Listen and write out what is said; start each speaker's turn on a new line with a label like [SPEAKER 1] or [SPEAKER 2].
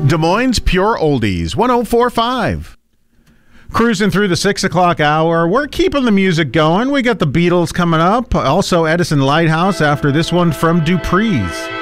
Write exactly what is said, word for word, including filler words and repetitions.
[SPEAKER 1] Des Moines Pure Oldies, one oh four point five. Cruising through the six o'clock hour. We're keeping the music going. We got the Beatles coming up. Also, Edison Lighthouse after this one from Dupree's.